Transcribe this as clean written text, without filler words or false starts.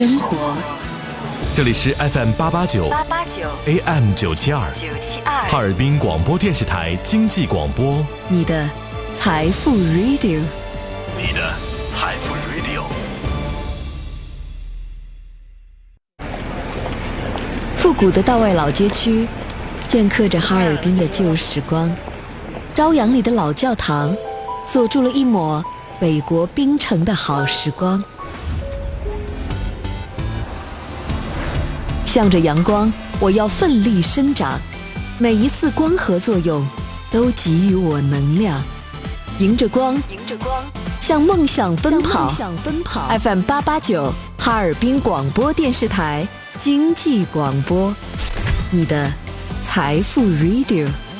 生活。 这里是 FM 889 AM 972哈尔滨广播电视台经济广播， 你的财富 Radio， 你的财富 Radio。 复古的道外老街区镌刻着哈尔滨的旧时光，朝阳里的老教堂锁住了一抹北国冰城的好时光。向着阳光，我要奋力生长，每一次光合作用都给予我能量，迎着光向梦想奔跑。FM 889哈尔滨广播电视台经济广播，你的财富 Radio。